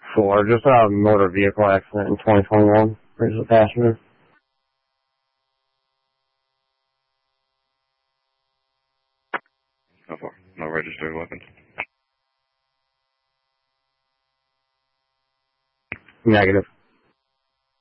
4. Just a motor vehicle accident in 2021. There's a passenger. No registered weapons. Negative.